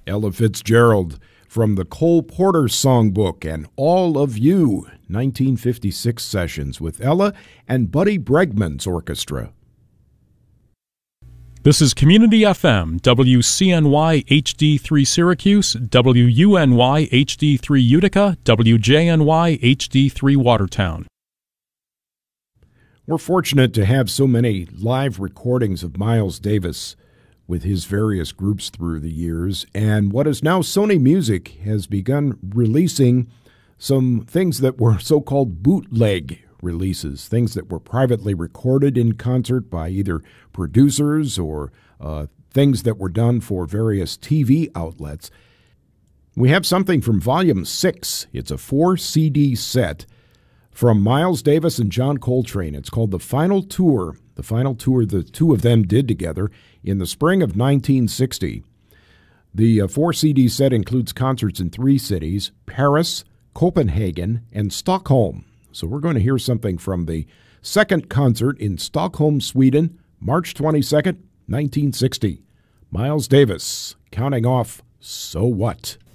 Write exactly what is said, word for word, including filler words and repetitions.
Ella Fitzgerald from the Cole Porter Songbook and All of You, nineteen fifty-six sessions with Ella and Buddy Bregman's orchestra. This is Community F M, W C N Y H D three Syracuse, W U N Y H D three Utica, W J N Y H D three Watertown. We're fortunate to have so many live recordings of Miles Davis with his various groups through the years, and what is now Sony Music has begun releasing some things that were so-called bootleg releases, things that were privately recorded in concert by either producers or uh, things that were done for various T V outlets. We have something from Volume six. It's a four C D set from Miles Davis and John Coltrane. It's called The Final Tour, the final tour the two of them did together in the spring of nineteen sixty. The uh, four C D set includes concerts in three cities, Paris, Copenhagen, and Stockholm. So we're going to hear something from the second concert in Stockholm, Sweden, March twenty-second, nineteen sixty. Miles Davis, counting off So What?